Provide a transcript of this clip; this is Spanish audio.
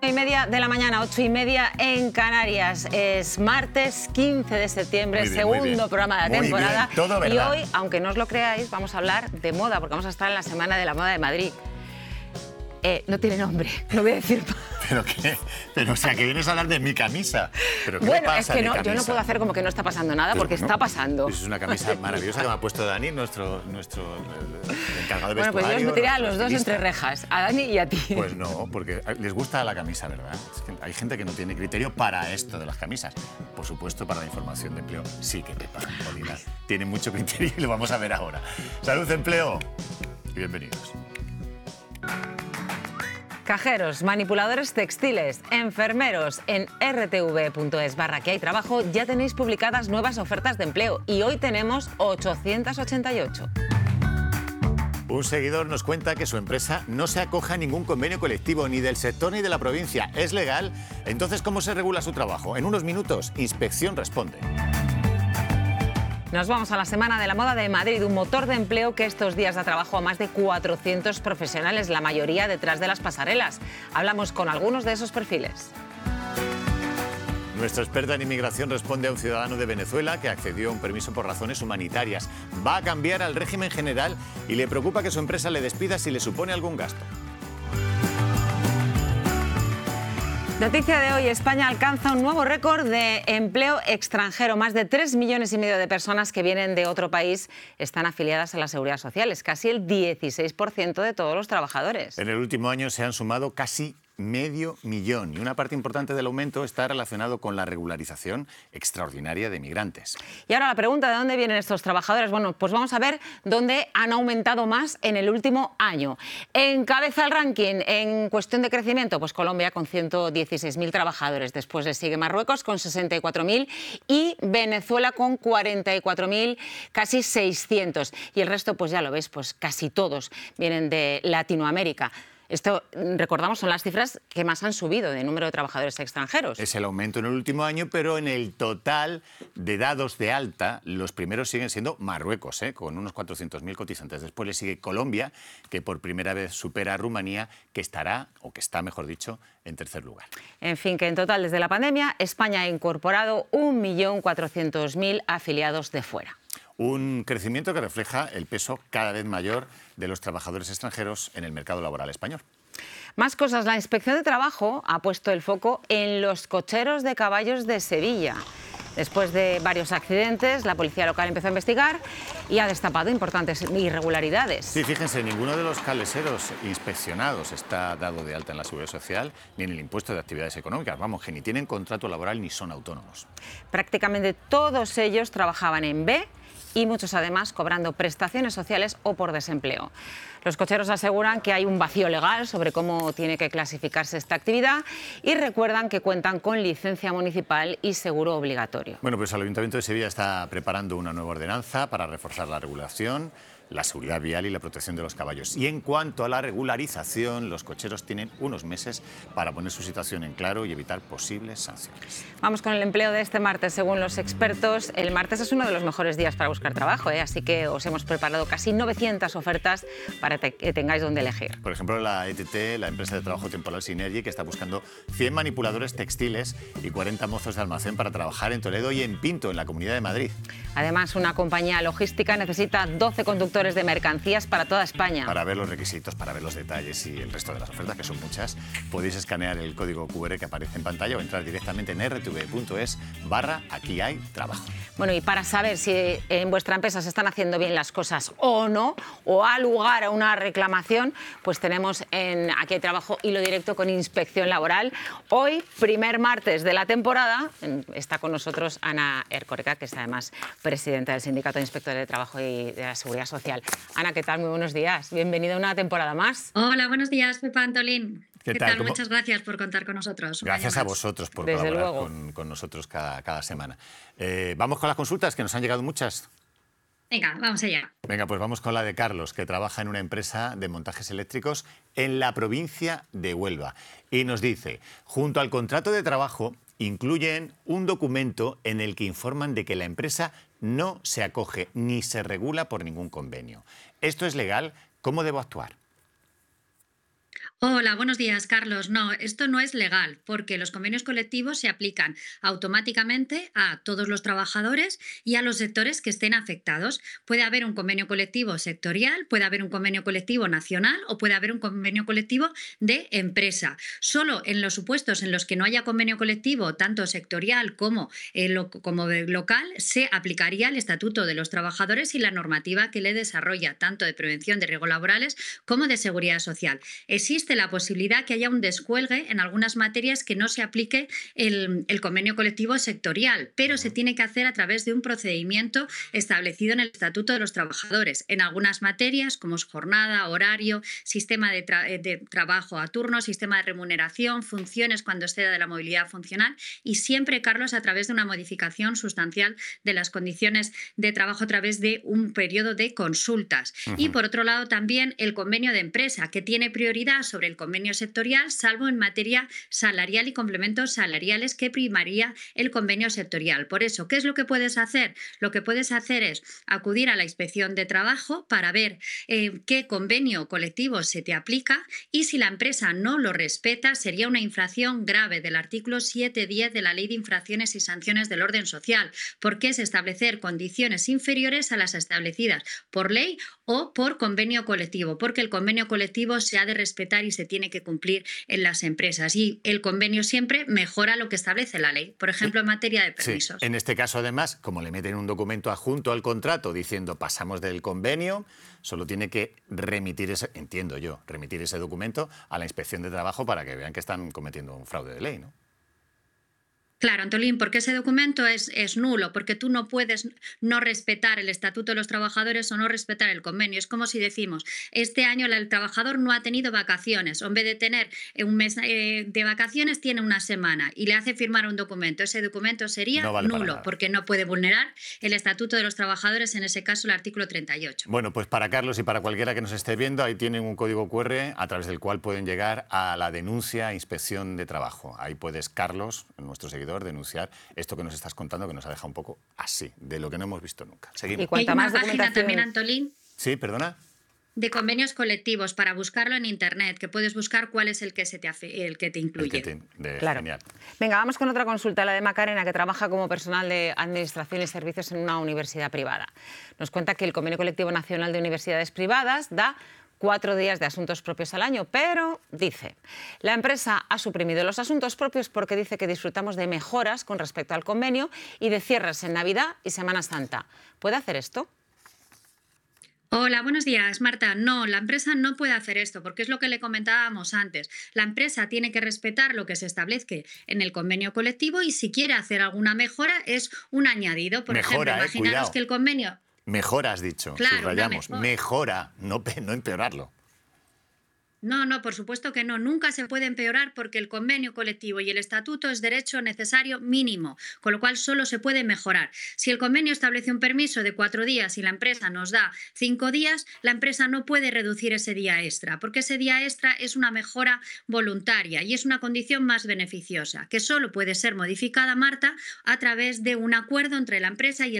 9:30 de la mañana, 8:30 en Canarias. Es martes 15 de septiembre, Muy bien, segundo programa de la temporada. Bien, todo y verdad. hoy, aunque no os lo creáis, vamos a hablar de moda, porque vamos a estar en la Semana de la Moda de Madrid. No tiene nombre, no voy a decir. ¿Pero qué? Pero, o sea, que vienes a hablar de mi camisa. ¿Pero qué Bueno, pasa, es que mi no, yo no camisa? puedo hacer como que no está pasando nada, Pero porque bueno, está pasando. Pues es una camisa maravillosa que me ha puesto Dani, nuestro encargado de Bueno, vestuario. pues yo os metería a los dos estilista. entre rejas, a Dani y a ti. Pues no, porque les gusta la camisa, ¿verdad? Es que hay gente que no tiene criterio para esto de las camisas. Por supuesto, para la información de empleo sí que te pagan, Paulina. Tienen mucho criterio y lo vamos a ver ahora. Salud, empleo y bienvenidos. Cajeros, manipuladores textiles, enfermeros. En rtv.es/que hay trabajo ya tenéis publicadas nuevas ofertas de empleo y hoy tenemos 888. Un seguidor nos cuenta que su empresa no se acoge a ningún convenio colectivo ni del sector ni de la provincia. ¿Es legal? Entonces, ¿cómo se regula su trabajo? En unos minutos, Inspección responde. Nos vamos a la Semana de la Moda de Madrid, un motor de empleo que estos días da trabajo a más de 400 profesionales, la mayoría detrás de las pasarelas. Hablamos con algunos de esos perfiles. Nuestra experta en inmigración responde a un ciudadano de Venezuela que accedió a un permiso por razones humanitarias. Va a cambiar al régimen general y le preocupa que su empresa le despida si le supone algún gasto. Noticia de hoy, España alcanza un nuevo récord de empleo extranjero. Más de 3,5 millones de personas que vienen de otro país están afiliadas a la Seguridad Social. Es casi el 16% de todos los trabajadores. En el último año se han sumado casi 500,000 y una parte importante del aumento está relacionado con la regularización extraordinaria de migrantes. Y ahora la pregunta, ¿de dónde vienen estos trabajadores? Bueno, pues vamos a ver dónde han aumentado más en el último año. Encabeza el ranking en cuestión de crecimiento, pues Colombia con 116.000 trabajadores. Después le sigue Marruecos con 64.000 y Venezuela con 44.000, casi 600. Y el resto, pues ya lo ves, pues casi todos vienen de Latinoamérica. Esto, recordamos, son las cifras que más han subido de número de trabajadores extranjeros. Es el aumento en el último año, pero en el total de dados de alta, los primeros siguen siendo Marruecos, con unos 400.000 cotizantes. Después le sigue Colombia, que por primera vez supera a Rumanía, que estará, o que está, mejor dicho, en tercer lugar. En fin, que en total, desde la pandemia, España ha incorporado 1.400.000 afiliados de fuera. Un crecimiento que refleja el peso cada vez mayor de los trabajadores extranjeros en el mercado laboral español. Más cosas. La Inspección de Trabajo ha puesto el foco en los cocheros de caballos de Sevilla. Después de varios accidentes, la policía local empezó a investigar y ha destapado importantes irregularidades. Sí, fíjense, ninguno de los caleseros inspeccionados está dado de alta en la Seguridad Social ni en el impuesto de actividades económicas. Vamos, que ni tienen contrato laboral ni son autónomos. Prácticamente todos ellos trabajaban en B y muchos además cobrando prestaciones sociales o por desempleo. Los cocheros aseguran que hay un vacío legal sobre cómo tiene que clasificarse esta actividad y recuerdan que cuentan con licencia municipal y seguro obligatorio. Bueno, pues el Ayuntamiento de Sevilla está preparando una nueva ordenanza para reforzar la regulación, la seguridad vial y la protección de los caballos. Y en cuanto a la regularización, los cocheros tienen unos meses para poner su situación en claro y evitar posibles sanciones. Vamos con el empleo de este martes. Según los expertos, el martes es uno de los mejores días para buscar trabajo, así que os hemos preparado casi 900 ofertas para que tengáis donde elegir. Por ejemplo, la ETT, la empresa de trabajo temporal Synergy, que está buscando 100 manipuladores textiles y 40 mozos de almacén para trabajar en Toledo y en Pinto, en la Comunidad de Madrid. Además, una compañía logística necesita 12 conductores de mercancías para toda España. Para ver los requisitos, para ver los detalles y el resto de las ofertas, que son muchas, podéis escanear el código QR que aparece en pantalla o entrar directamente en rtv.es/aquí hay trabajo. Bueno, y para saber si en vuestra empresa se están haciendo bien las cosas o no, o ha lugar a una reclamación, pues tenemos en Aquí hay trabajo hilo directo con Inspección Laboral. Hoy, primer martes de la temporada, está con nosotros Ana Erkoreka, que es además presidenta del Sindicato de Inspectores de Trabajo y de la Seguridad Social. Ana, ¿qué tal? Muy buenos días. Bienvenida a una temporada más. Hola, buenos días, Pepa Antolín. ¿Qué tal? Muchas gracias por contar con nosotros. Gracias a vosotros por Desde colaborar luego. con nosotros cada semana. Vamos con las consultas, que nos han llegado muchas. Venga, vamos allá. Venga, pues vamos con la de Carlos, que trabaja en una empresa de montajes eléctricos en la provincia de Huelva. Y nos dice, junto al contrato de trabajo, incluyen un documento en el que informan de que la empresa no se acoge ni se regula por ningún convenio. ¿Esto es legal? ¿Cómo debo actuar? Hola, buenos días, Carlos. No, esto no es legal porque los convenios colectivos se aplican automáticamente a todos los trabajadores y a los sectores que estén afectados. Puede haber un convenio colectivo sectorial, puede haber un convenio colectivo nacional o puede haber un convenio colectivo de empresa. Solo en los supuestos en los que no haya convenio colectivo, tanto sectorial como local, se aplicaría el Estatuto de los Trabajadores y la normativa que le desarrolla, tanto de prevención de riesgos laborales como de seguridad social. Existe la posibilidad que haya un descuelgue en algunas materias que no se aplique el convenio colectivo sectorial, pero se tiene que hacer a través de un procedimiento establecido en el Estatuto de los Trabajadores. En algunas materias, como es jornada, horario, sistema de trabajo a turno, sistema de remuneración, funciones cuando exceda de la movilidad funcional y siempre, Carlos, a través de una modificación sustancial de las condiciones de trabajo a través de un periodo de consultas. Y por otro lado, también el convenio de empresa, que tiene prioridad sobre el convenio sectorial, salvo en materia salarial y complementos salariales, que primaría el convenio sectorial. Por eso, ¿qué es lo que puedes hacer? Lo que puedes hacer es acudir a la inspección de trabajo para ver qué convenio colectivo se te aplica y si la empresa no lo respeta, sería una infracción grave del artículo 7.10 de la Ley de Infracciones y Sanciones del Orden Social, porque es establecer condiciones inferiores a las establecidas por ley o por convenio colectivo, porque el convenio colectivo se ha de respetar y se tiene que cumplir en las empresas. Y el convenio siempre mejora lo que establece la ley, por ejemplo, en materia de permisos. Sí. En este caso, además, como le meten un documento adjunto al contrato diciendo pasamos del convenio, solo tiene que remitir remitir ese documento a la Inspección de Trabajo para que vean que están cometiendo un fraude de ley, ¿no? Claro, Antolín, porque ese documento es nulo, porque tú no puedes no respetar el Estatuto de los Trabajadores o no respetar el convenio. Es como si decimos, este año el trabajador no ha tenido vacaciones, o en vez de tener un mes de vacaciones, tiene una semana y le hace firmar un documento. Ese documento sería nulo, porque no puede vulnerar el Estatuto de los Trabajadores, en ese caso el artículo 38. Bueno, pues para Carlos y para cualquiera que nos esté viendo, ahí tienen un código QR a través del cual pueden llegar a la denuncia a Inspección de Trabajo. Ahí puedes, Carlos, nuestro seguidor, denunciar esto que nos estás contando, que nos ha dejado un poco así, de lo que no hemos visto nunca. Seguimos. Y cuanta Hay más una página documentación... también, Antolín, Sí, perdona. de convenios colectivos para buscarlo en internet, que puedes buscar cuál es el que te incluye. Claro. Genial. Venga, vamos con otra consulta, la de Macarena, que trabaja como personal de Administración y Servicios en una universidad privada. Nos cuenta que el Convenio Colectivo Nacional de Universidades Privadas da 4 días de asuntos propios al año, pero dice, la empresa ha suprimido los asuntos propios porque dice que disfrutamos de mejoras con respecto al convenio y de cierres en Navidad y Semana Santa. ¿Puede hacer esto? Hola, buenos días, Marta. No, la empresa no puede hacer esto porque es lo que le comentábamos antes. La empresa tiene que respetar lo que se establezca en el convenio colectivo y si quiere hacer alguna mejora es un añadido. Por ejemplo, imaginaros que el convenio... Mejora, has dicho, claro, subrayamos. Mejora, no empeorarlo. No, por supuesto que no. Nunca se puede empeorar porque el convenio colectivo y el estatuto es derecho necesario mínimo, con lo cual solo se puede mejorar. Si el convenio establece un permiso de 4 días y la empresa nos da 5 días, la empresa no puede reducir ese día extra, porque ese día extra es una mejora voluntaria y es una condición más beneficiosa, que solo puede ser modificada, Marta, a través de un acuerdo entre la empresa y el